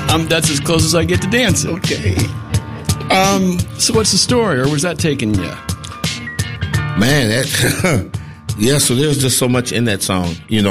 That's as close as I get to dancing. Okay. So what's the story, or was that taking you? Man, yeah, so there's just so much in that song,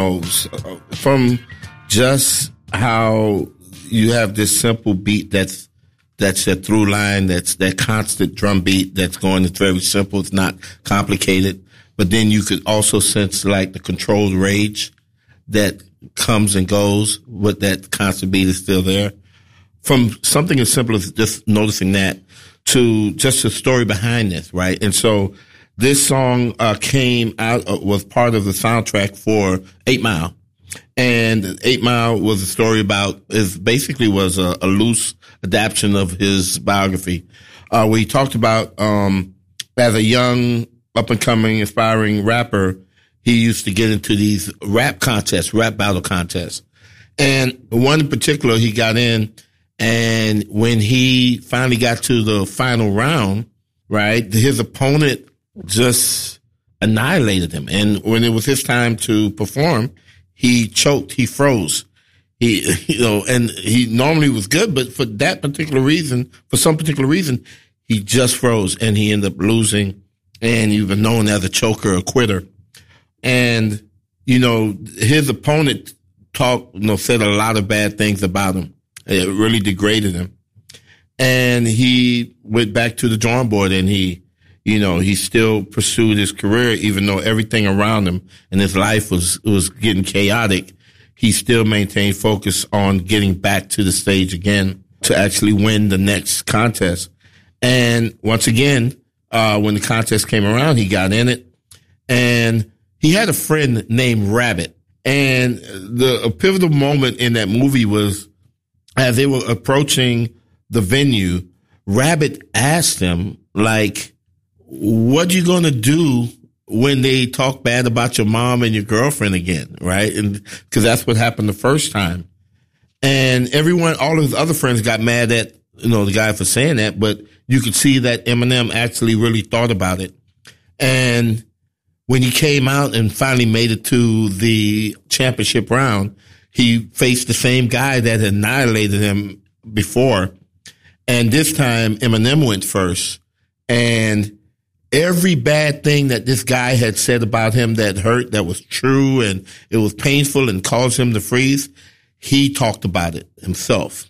from just how you have this simple beat that's that through line, that's that constant drum beat that's going, it's very simple, it's not complicated, but then you could also sense like the controlled rage that comes and goes, but that constant beat is still there. From something as simple as just noticing that to just the story behind this, right? And so this song came out, was part of the soundtrack for 8 Mile. And 8 Mile was a story about, basically was a loose adaptation of his biography, where he talked about, as a young, up-and-coming, aspiring rapper, he used to get into these rap battle contests. And one in particular, he got in, and when he finally got to the final round, right, his opponent just annihilated him. And when it was his time to perform, he choked, he froze. And he normally was good, but for some particular reason, he just froze and he ended up losing, and he was known as a choker, a quitter. And, his opponent said a lot of bad things about him. It really degraded him. And he went back to the drawing board, and he still pursued his career, even though everything around him and his life was getting chaotic. He still maintained focus on getting back to the stage again to actually win the next contest. And once again, when the contest came around, he got in it, and he had a friend named Rabbit. And a pivotal moment in that movie was, as they were approaching the venue, Rabbit asked him, like, what you going to do when they talk bad about your mom and your girlfriend again, right? And because that's what happened the first time. And all of his other friends got mad at, the guy for saying that, but you could see that Eminem actually really thought about it. And when he came out and finally made it to the championship round, he faced the same guy that had annihilated him before. And this time, Eminem went first. And every bad thing that this guy had said about him that hurt, that was true, and it was painful and caused him to freeze, he talked about it himself.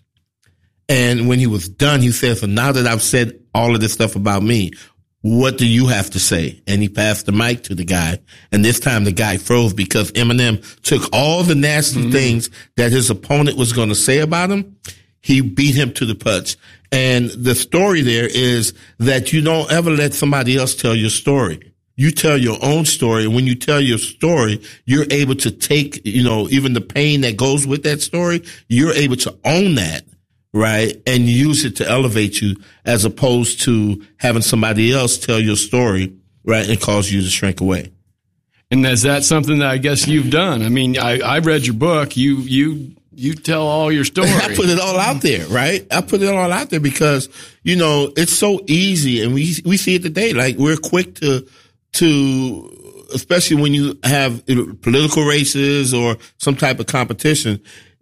And when he was done, he said, so now that I've said all of this stuff about me, what do you have to say? And he passed the mic to the guy. And this time the guy froze because Eminem took all the nasty things that his opponent was going to say about him. He beat him to the punch. And the story there is that you don't ever let somebody else tell your story. You tell your own story. And when you tell your story, you're able to take, even the pain that goes with that story, you're able to own that. Right. And use it to elevate you, as opposed to having somebody else tell your story, right, and cause you to shrink away. And is that something that I guess you've done? I mean, I read your book. You tell all your story. I put it all out there, right? I put it all out there because, it's so easy, and we see it today. Like, we're quick to, especially when you have political races or some type of competition,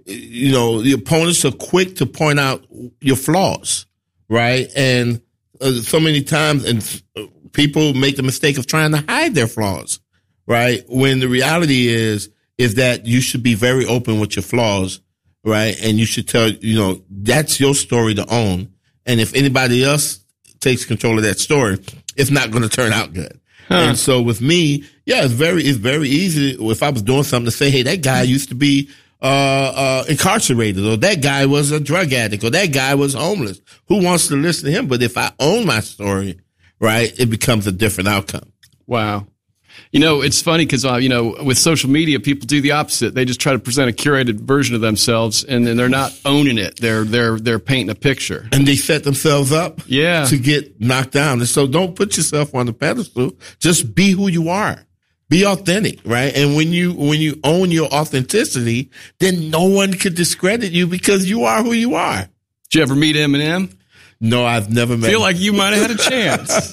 the opponents are quick to point out your flaws, right? And so many times, and people make the mistake of trying to hide their flaws, right? When the reality is that you should be very open with your flaws, right? And you should tell, that's your story to own. And if anybody else takes control of that story, it's not going to turn out good. Huh. And so with me, yeah, it's very easy if I was doing something to say, hey, that guy used to be incarcerated, or that guy was a drug addict, or that guy was homeless. Who wants to listen to him? But if I own my story, right, it becomes a different outcome. Wow. It's funny because, with social media, people do the opposite. They just try to present a curated version of themselves, and then they're not owning it. They're painting a picture. And they set themselves up to get knocked down. And so don't put yourself on the pedestal. Just be who you are. Be authentic, right? And when you own your authenticity, then no one could discredit you because you are who you are. Did you ever meet Eminem? No, I've never met him. Feel like you might have had a chance.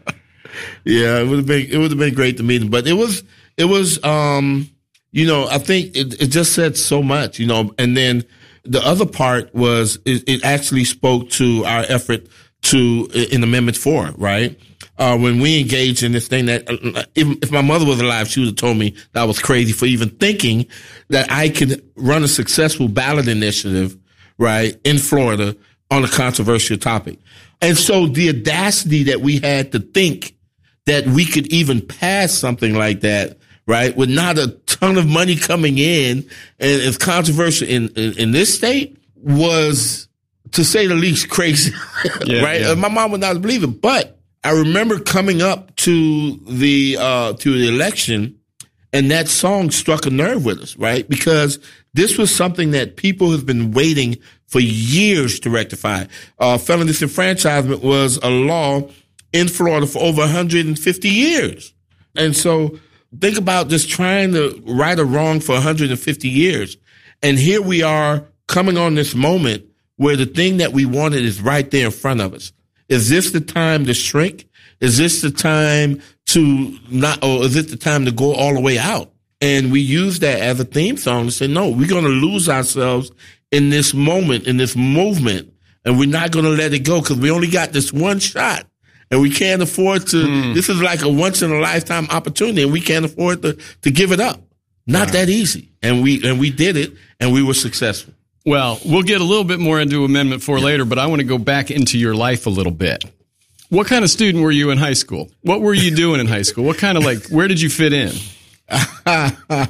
Yeah, it would have been great to meet him, but it was I think it just said so much, and then The other part was it actually spoke to our effort in Amendment 4, right? When we engaged in this thing that if my mother was alive, she would have told me that I was crazy for even thinking that I could run a successful ballot initiative, right, in Florida on a controversial topic. And so the audacity that we had to think that we could even pass something like that, right, with not a ton of money coming in, and it's controversial in this state, was, to say the least, crazy, right? Yeah. My mom would not believe it. But I remember coming up to the election, and that song struck a nerve with us, right? Because this was something that people have been waiting for years to rectify. Felon disenfranchisement was a law in Florida for over 150 years. And so think about just trying to right a wrong for 150 years. And here we are coming on this moment where the thing that we wanted is right there in front of us. Is this the time to shrink? Is this the time to not, or is it the time to go all the way out? And we use that as a theme song to say, no, we're going to lose ourselves in this moment, in this movement, and we're not going to let it go because we only got this one shot. And we can't afford to, this is like a once in a lifetime opportunity, and we can't afford to give it up. Not that easy. And we did it, and we were successful. Well, we'll get a little bit more into Amendment 4 later, but I want to go back into your life a little bit. What kind of student were you in high school? What were you doing in high school? What kind of where did you fit in? I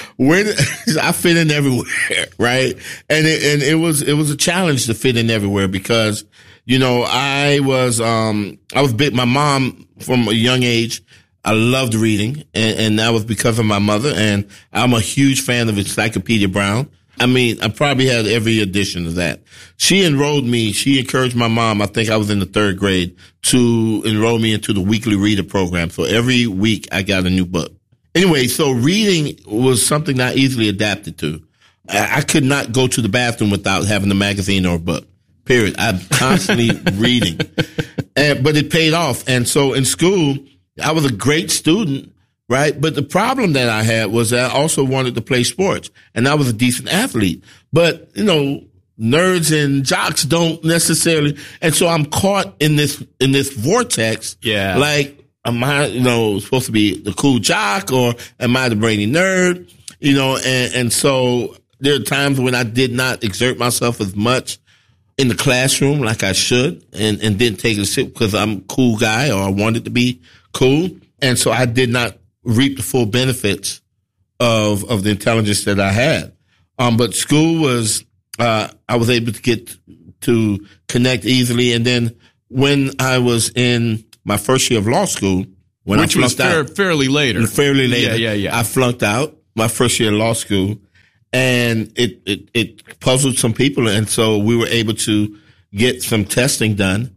fit in everywhere, right? And it was a challenge to fit in everywhere because, I was big. My mom, from a young age, I loved reading, and that was because of my mother. And I'm a huge fan of Encyclopedia Brown. I mean, I probably had every edition of that. She encouraged my mom, I think I was in the 3rd grade, to enroll me into the weekly reader program. So every week I got a new book. Anyway, so reading was something I easily adapted to. I could not go to the bathroom without having a magazine or a book. Period. I'm constantly reading. But it paid off. And so in school, I was a great student, right? But the problem that I had was that I also wanted to play sports, and I was a decent athlete. But, nerds and jocks don't necessarily. And so I'm caught in this vortex. Yeah. Like, am I, supposed to be the cool jock, or am I the brainy nerd? And so there are times when I did not exert myself as much in the classroom like I should, and didn't take it seriously because I'm a cool guy, or I wanted to be cool. And so I did not reap the full benefits of the intelligence that I had. But school was, I was able to get to connect easily. And then when I was in my first year of law school, which was fairly later. Yeah. I flunked out my first year of law school, and it puzzled some people. And so we were able to get some testing done,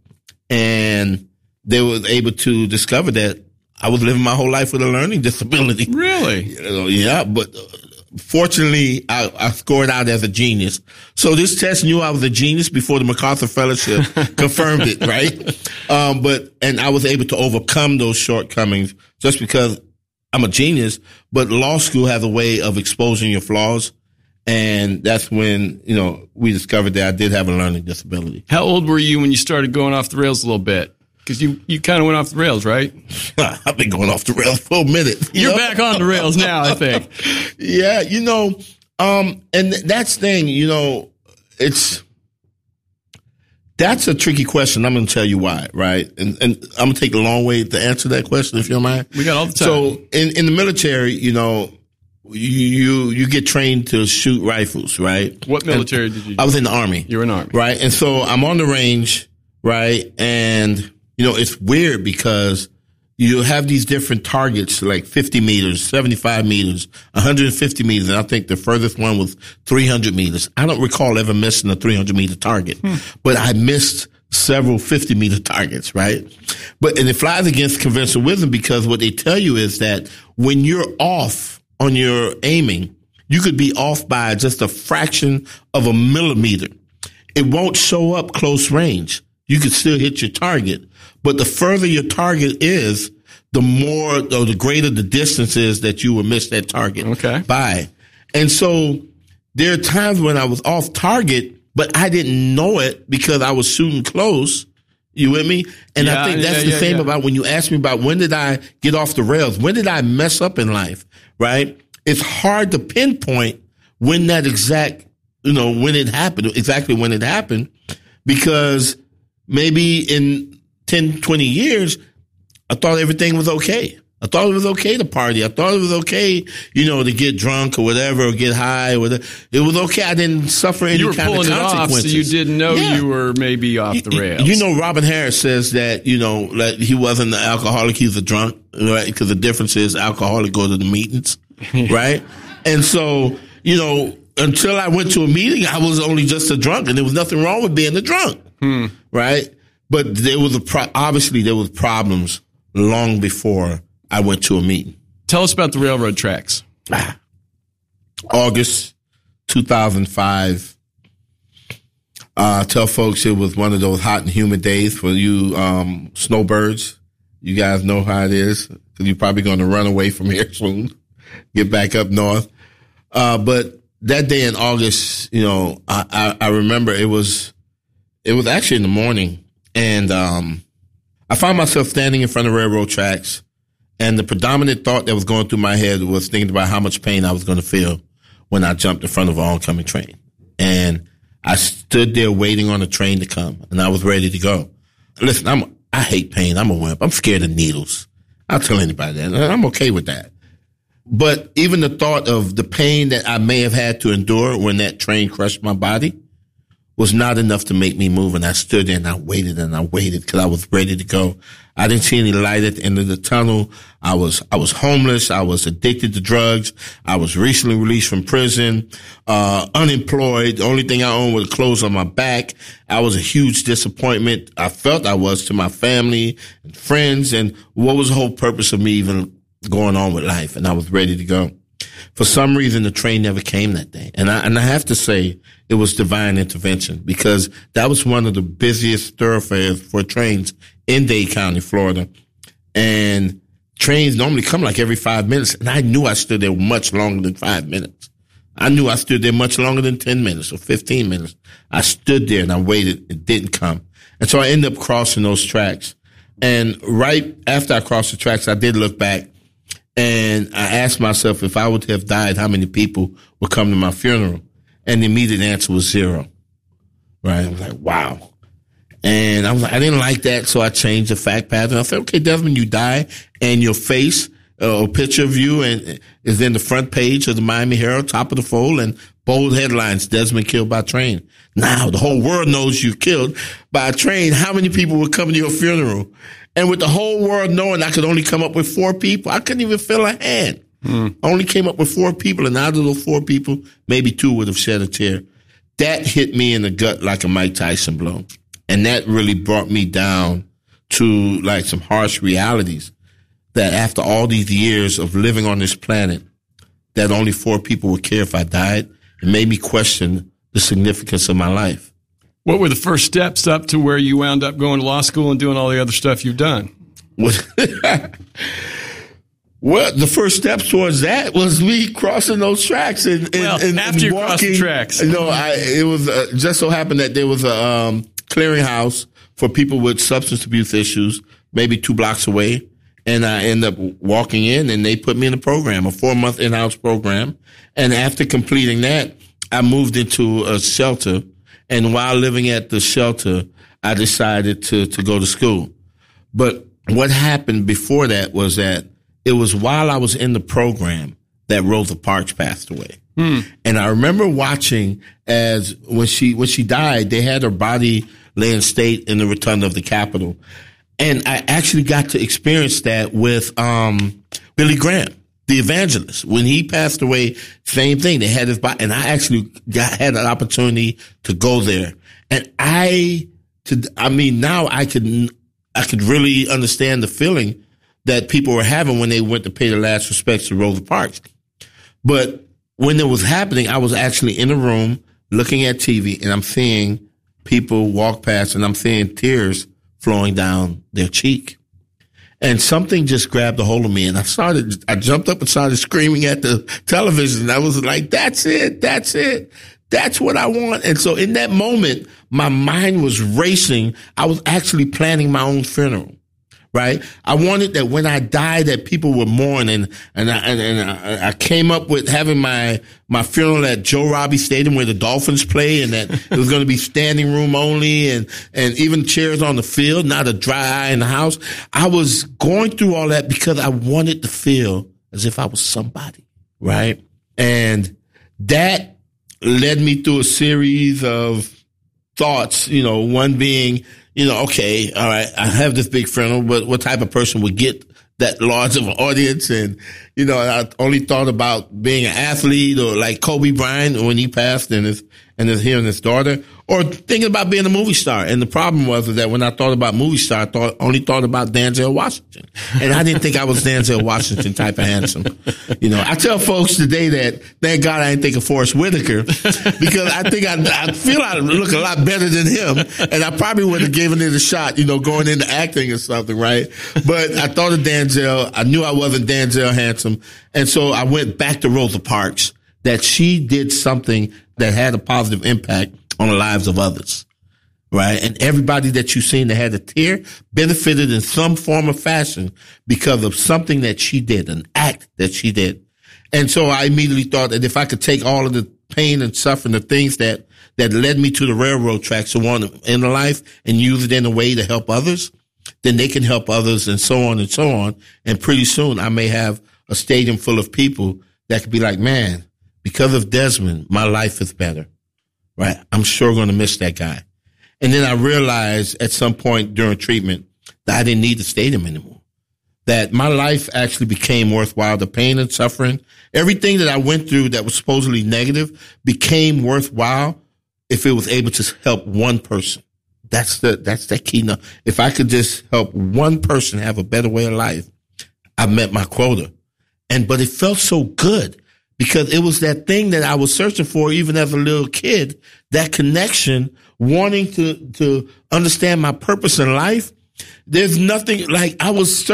and they were able to discover that I was living my whole life with a learning disability. Really? Yeah, but fortunately, I scored out as a genius. So this test knew I was a genius before the MacArthur Fellowship confirmed it, right? And I was able to overcome those shortcomings just because I'm a genius. But law school has a way of exposing your flaws. And that's when, we discovered that I did have a learning disability. How old were you when you started going off the rails a little bit? Because you kind of went off the rails, right? I've been going off the rails for a minute. You're back on the rails now, I think. Yeah, and that's the thing, that's a tricky question. I'm going to tell you why, right? And I'm going to take a long way to answer that question, if you don't mind. We got all the time. So in the military, you get trained to shoot rifles, right? What military did you do? I was in the Army. You were in the Army. Right. And so I'm on the range, right? And it's weird because you have these different targets, like 50 meters, 75 meters, 150 meters. And I think the furthest one was 300 meters. I don't recall ever missing a 300 meter target, but I missed several 50 meter targets, right? And it flies against conventional wisdom because what they tell you is that when you're off on your aiming, you could be off by just a fraction of a millimeter. It won't show up close range. You could still hit your target. But the further your target is, the more or the greater the distance is that you will miss that target by. And so there are times when I was off target, but I didn't know it because I was shooting close. You with me? And I think that's the same about when you ask me about when did I get off the rails? When did I mess up in life? Right? It's hard to pinpoint when that exact, when it happened, exactly when it happened, because maybe in 10, 20 years, I thought everything was okay. I thought it was okay to party. I thought it was okay, to get drunk or whatever, or get high or whatever. It was okay. I didn't suffer any kind of consequences. You were pulling it off, so you didn't know you were maybe off the rails. Robin Harris says that, that he wasn't an alcoholic, he was a drunk, right? Because the difference is alcoholic go to the meetings, right? And so, until I went to a meeting, I was only just a drunk, and there was nothing wrong with being a drunk, right? But there was obviously there was problems long before I went to a meeting. Tell us about the railroad tracks. August 2005. Tell folks it was one of those hot and humid days for you snowbirds. You guys know how it is, because you're probably going to run away from here soon, get back up north. But that day in August, I remember it was actually in the morning, and I found myself standing in front of railroad tracks. And the predominant thought that was going through my head was thinking about how much pain I was going to feel when I jumped in front of an oncoming train. And I stood there waiting on the train to come, and I was ready to go. Listen, I hate pain. I'm a wimp. I'm scared of needles. I'll tell anybody that. And I'm okay with that. But even the thought of the pain that I may have had to endure when that train crushed my body was not enough to make me move. And I stood there and I waited because I was ready to go. I didn't see any light at the end of the tunnel. I was homeless. I was addicted to drugs. I was recently released from prison, unemployed. The only thing I owned was clothes on my back. I was a huge disappointment. I felt I was to my family and friends. And what was the whole purpose of me even going on with life? And I was ready to go. For some reason, the train never came that day. And I have to say it was divine intervention, because that was one of the busiest thoroughfares for trains in Dade County, Florida. And trains normally come like every 5 minutes. And I knew I stood there much longer than 5 minutes. I knew I stood there much longer than 10 minutes or 15 minutes. I stood there and I waited. It didn't come. And so I ended up crossing those tracks. And right after I crossed the tracks, I did look back. And I asked myself, if I would have died, how many people would come to my funeral? And the immediate answer was 0. Right? I was like, wow. And I was like, I didn't like that, so I changed the fact pattern. I said, okay, Desmond, you die, and your face, a picture of you, and is in the front page of the Miami Herald, top of the fold, and bold headlines, Desmond killed by train. Now the whole world knows you killed by a train. How many people would come to your funeral? And with the whole world knowing I could only come up with 4 people, I couldn't even fill a hand. I only came up with 4 people, and out of those 4 people, maybe 2 would have shed a tear. That hit me in the gut like a Mike Tyson blow. And that really brought me down to like some harsh realities, that after all these years of living on this planet, that only 4 people would care if I died. It made me question the significance of my life. What were the first steps up to where you wound up going to law school and doing all the other stuff you've done? Well, the first steps towards that was me crossing those tracks and after you crossed the tracks. It was just so happened that there was a clearinghouse for people with substance abuse issues, maybe 2 blocks away. And I ended up walking in, and they put me in a program, a 4-month in-house program. And after completing that, I moved into a shelter. And while living at the shelter, I decided to go to school. But what happened before that was that it was while I was in the program that Rosa Parks passed away. And I remember watching as when she died, they had her body lay in state in the rotunda of the Capitol. And I actually got to experience that with Billy Graham, the evangelist. When he passed away, same thing. They had his body, and I actually had an opportunity to go there. And now I could really understand the feeling that people were having when they went to pay their last respects to Rosa Parks. But when it was happening, I was actually in a room looking at TV, and I'm seeing people walk past, and I'm seeing tears flowing down their cheek. And something just grabbed a hold of me, and I jumped up and started screaming at the television. I was like, that's it. That's what I want. And so in that moment, my mind was racing. I was actually planning my own funeral, right? I wanted that when I died, that people would mourn. And I came up with having my funeral at Joe Robbie Stadium where the Dolphins play, and that it was going to be standing room only and even chairs on the field, not a dry eye in the house. I was going through all that because I wanted to feel as if I was somebody, right? And that led me through a series of thoughts, one being, okay, all right, I have this big funeral, but what type of person would get that large of an audience? And, I only thought about being an athlete or like Kobe Bryant when he passed and his daughter, or thinking about being a movie star. And the problem was that when I thought about movie star, I only thought about Denzel Washington. And I didn't think I was Denzel Washington type of handsome. I tell folks today that thank God I didn't think of Forrest Whitaker, because I think I feel I look a lot better than him. And I probably would have given it a shot, going into acting or something, right? But I thought of Denzel. I knew I wasn't Denzel handsome. And so I went back to Rosa Parks, that she did something that had a positive impact on the lives of others, right? And everybody that you've seen that had a tear benefited in some form or fashion because of something that she did, an act that she did. And so I immediately thought that if I could take all of the pain and suffering, the things that led me to the railroad tracks and want in life, and use it in a way to help others, then they can help others, and so on and so on. And pretty soon I may have a stadium full of people that could be like, man, because of Desmond, my life is better, right? I'm sure going to miss that guy. And then I realized at some point during treatment that I didn't need the stadium anymore, that my life actually became worthwhile. The pain and suffering, everything that I went through that was supposedly negative became worthwhile if it was able to help one person. That's the key. Now, if I could just help one person have a better way of life, I met my quota. But it felt so good, because it was that thing that I was searching for even as a little kid, that connection, wanting to understand my purpose in life. There's nothing like I was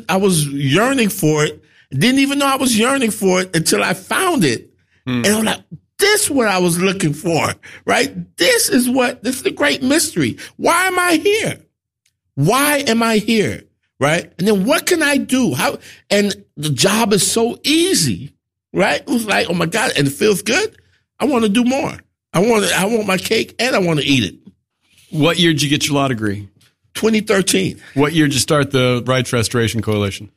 yearning for it. Didn't even know I was yearning for it until I found it. And I'm like, this is what I was looking for, right? This is the great mystery. Why am I here? Why am I here? Right? And then what can I do? And the job is so easy. Right? It was like, oh my God, and it feels good. I want to do more. I want my cake, and I want to eat it. What year did you get your law degree? 2013. What year did you start the Rights Restoration Coalition?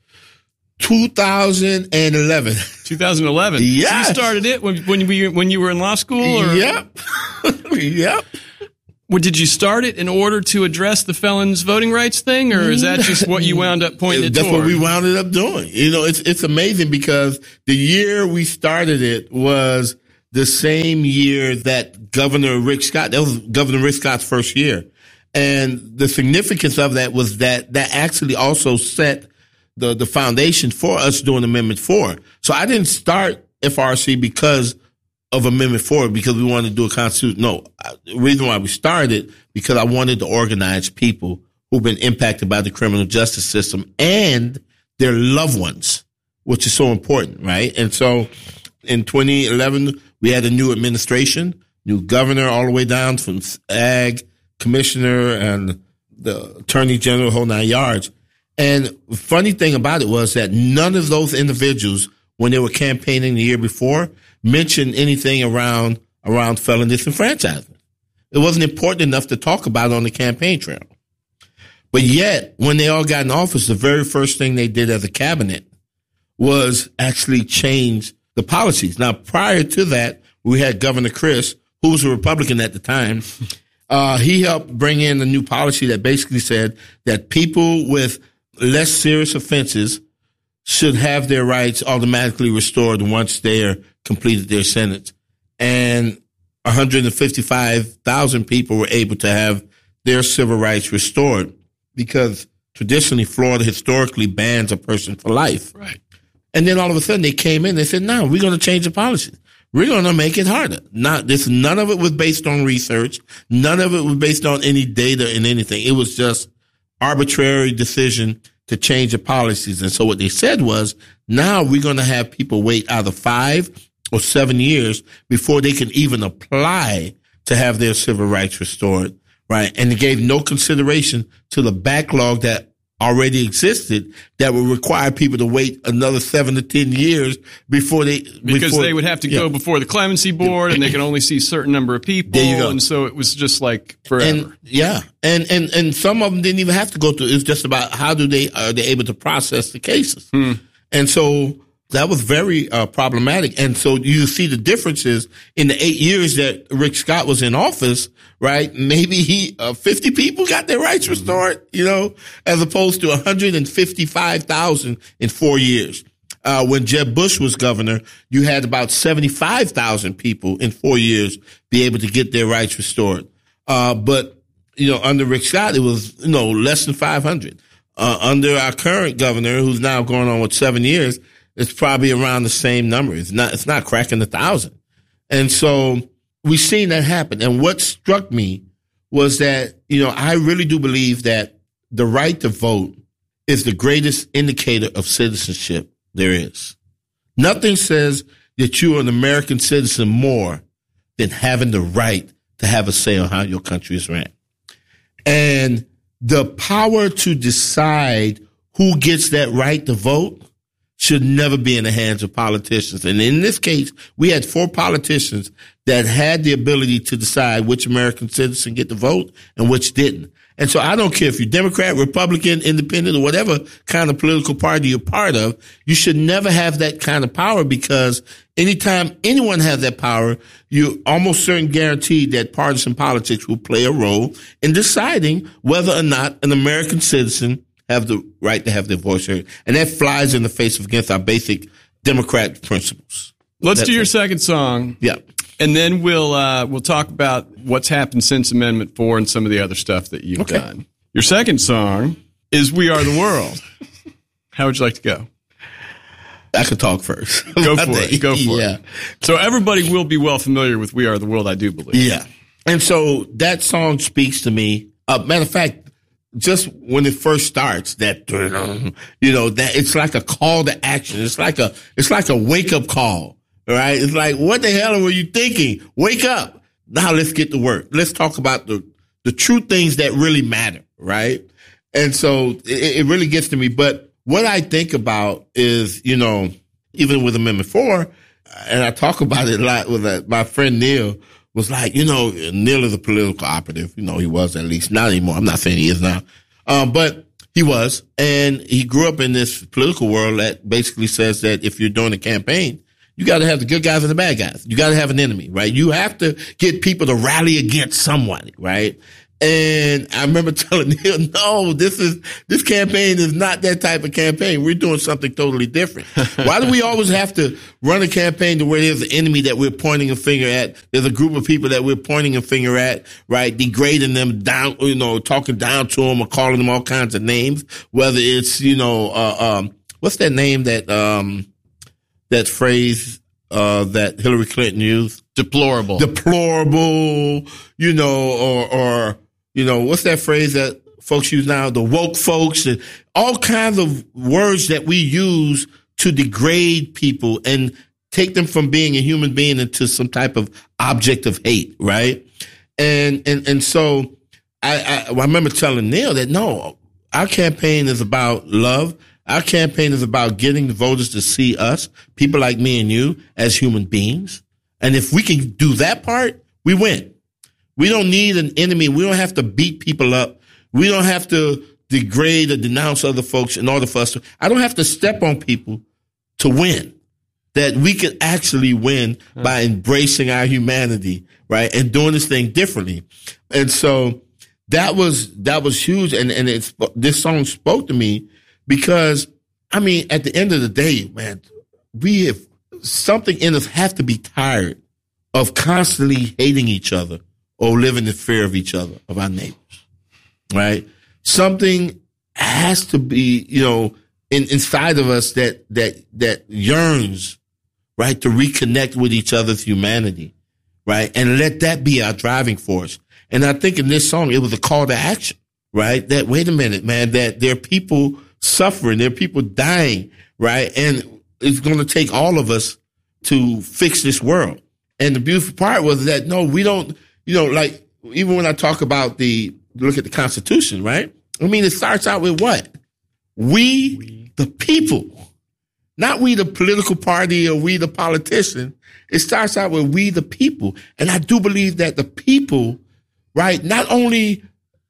2011. 2011. Yes. So you started it when you were in law school? Or? Yep. Yep. Well, did you start it in order to address the felons' voting rights thing, or is that just what you wound up pointing it toward? That's what we wound up doing. It's amazing, because the year we started it was the same year that Governor Rick Scott, that was Governor Rick Scott's first year. And the significance of that was that actually also set the foundation for us doing Amendment 4. So I didn't start FRC because of Amendment 4 because we wanted to do a constitution. No, the reason why we started, because I wanted to organize people who've been impacted by the criminal justice system and their loved ones, which is so important, right? And so in 2011, we had a new administration, new governor, all the way down from ag, commissioner, and the attorney general, whole 9 yards. And the funny thing about it was that none of those individuals, when they were campaigning the year before, mentioned anything around felon disenfranchisement. It wasn't important enough to talk about on the campaign trail. But yet, when they all got in office, the very first thing they did as a cabinet was actually change the policies. Now, prior to that, we had Governor Chris, who was a Republican at the time. He helped bring in a new policy that basically said that people with less serious offenses should have their rights automatically restored once they're completed their sentence. And 155,000 people were able to have their civil rights restored, because traditionally Florida historically bans a person for life. Right. And then all of a sudden they came in, they said, no, we're going to change the policy. We're going to make it harder. None of it was based on research. None of it was based on any data and anything. It was just arbitrary decision to change the policies. And so what they said was, now we're going to have people wait either 5 or 7 years before they can even apply to have their civil rights restored, right? And they gave no consideration to the backlog that already existed that would require people to wait another 7 to 10 years before they would have to go before the clemency board, and they can only see a certain number of people. There you go. And so it was just like forever. And some of them didn't even have to go through. It's just about how are they able to process the cases. And so that was very problematic. And so you see the differences in the 8 years that Rick Scott was in office, right? Maybe 50 people got their rights restored, as opposed to 155,000 in 4 years. When Jeb Bush was governor, you had about 75,000 people in 4 years be able to get their rights restored. But under Rick Scott, it was, less than 500. Under our current governor, who's now going on with 7 years, it's probably around the same number. It's not cracking 1,000. And so we've seen that happen. And what struck me was that, I really do believe that the right to vote is the greatest indicator of citizenship there is. Nothing says that you're an American citizen more than having the right to have a say on how your country is ran. And the power to decide who gets that right to vote should never be in the hands of politicians. And in this case, we had 4 politicians that had the ability to decide which American citizen get to vote and which didn't. And so I don't care if you're Democrat, Republican, Independent, or whatever kind of political party you're part of, you should never have that kind of power, because anytime anyone has that power, you're almost certain guaranteed that partisan politics will play a role in deciding whether or not an American citizen have the right to have their voice heard. And that flies in the face of against our basic democratic principles. Let's do your second song. Yeah. And then we'll talk about what's happened since Amendment 4 and some of the other stuff that you've done. Your second song is We Are the World. How would you like to go? I could talk first. Go for it. So everybody will be well familiar with We Are the World, I do believe. Yeah. And so that song speaks to me. Matter of fact, just when it first starts, that it's like a call to action. It's like a wake up call, right? It's like, what the hell were you thinking? Wake up. Now let's get to work. Let's talk about the true things that really matter, right? And so it really gets to me. But what I think about is, even with Amendment 4, and I talk about it a lot with my friend Neil, was like, Neil is a political operative. He was, at least. Not anymore. I'm not saying he is now. But he was. And he grew up in this political world that basically says that if you're doing a campaign, you got to have the good guys and the bad guys. You got to have an enemy, right? You have to get people to rally against somebody, right? And I remember telling Neil, no, this campaign is not that type of campaign. We're doing something totally different. Why do we always have to run a campaign to where there's an enemy that we're pointing a finger at? There's a group of people that we're pointing a finger at, right? Degrading them down, talking down to them or calling them all kinds of names. Whether it's, what's that name that phrase, that Hillary Clinton used? Deplorable, or what's that phrase that folks use now? The woke folks, and all kinds of words that we use to degrade people and take them from being a human being into some type of object of hate, right? And so I remember telling Neil that no, our campaign is about love. Our campaign is about getting the voters to see us, people like me and you, as human beings. And if we can do that part, we win. We don't need an enemy. We don't have to beat people up. We don't have to degrade or denounce other folks in order for us to. I don't have to step on people to win. That we can actually win by embracing our humanity, right, and doing this thing differently. And so that was huge. And this song spoke to me because, I mean, at the end of the day, man, we have something in us have to be tired of constantly hating each other or living in fear of each other, of our neighbors, right? Something has to be, inside of us that yearns, right, to reconnect with each other's humanity, right? And let that be our driving force. And I think in this song, it was a call to action, right? That, wait a minute, man, that there are people suffering. There are people dying, right? And it's going to take all of us to fix this world. And the beautiful part was that, no, we don't, like, even when I talk about look at the Constitution, right? I mean, it starts out with what? We the people. Not we the political party or we the politician. It starts out with we the people. And I do believe that the people, right, not only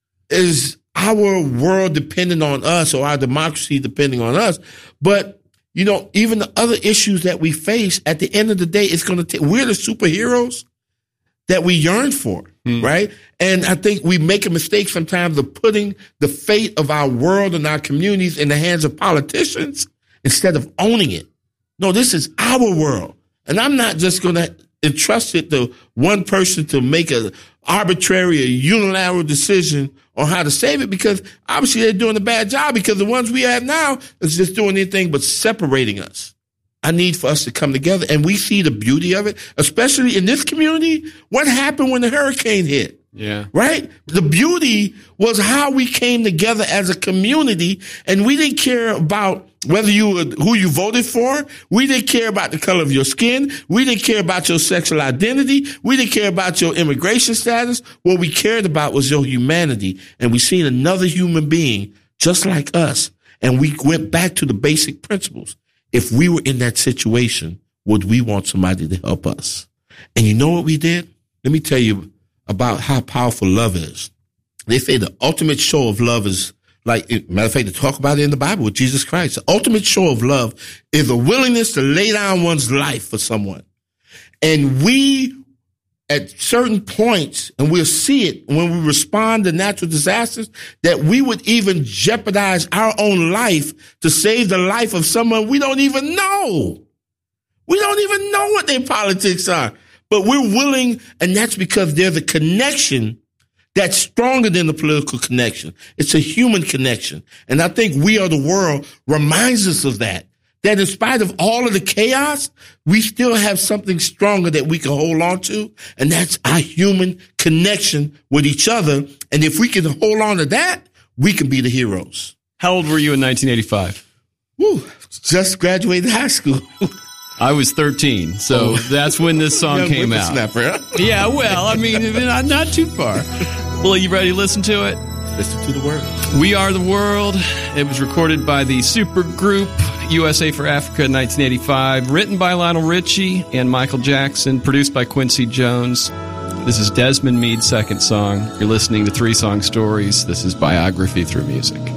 is our world dependent on us or our democracy depending on us, but, even the other issues that we face, at the end of the day, it's going to take, we're the superheroes that we yearn for, right? And I think we make a mistake sometimes of putting the fate of our world and our communities in the hands of politicians instead of owning it. No, this is our world. And I'm not just going to entrust it to one person to make an arbitrary or unilateral decision on how to save it, because obviously they're doing a bad job, because the ones we have now is just doing anything but separating us. I need for us to come together, and we see the beauty of it, especially in this community. What happened when the hurricane hit? Yeah. Right? The beauty was how we came together as a community, and we didn't care about who you voted for. We didn't care about the color of your skin. We didn't care about your sexual identity. We didn't care about your immigration status. What we cared about was your humanity. And we seen another human being just like us. And we went back to the basic principles. If we were in that situation, would we want somebody to help us? And you know what we did? Let me tell you about how powerful love is. They say the ultimate show of love is, matter of fact, they talk about it in the Bible with Jesus Christ. The ultimate show of love is a willingness to lay down one's life for someone. And we, at certain points, and we'll see it when we respond to natural disasters, that we would even jeopardize our own life to save the life of someone we don't even know. We don't even know what their politics are, but we're willing, and that's because there's a connection that's stronger than the political connection. It's a human connection. And I think We Are the World reminds us of that in spite of all of the chaos, we still have something stronger that we can hold on to, and that's our human connection with each other. And if we can hold on to that, we can be the heroes. How old were you in 1985? Just graduated high school. I was 13, so that's when this song came out. Huh? Yeah, well, I mean, not too far. Well, are you ready to listen to it? Listen to the word. We Are the World. It was recorded by the supergroup USA for Africa in 1985, written by Lionel Richie and Michael Jackson, produced by Quincy Jones. This is Desmond Meade's second song. You're listening to 3 Song Stories. This is Biography Through Music.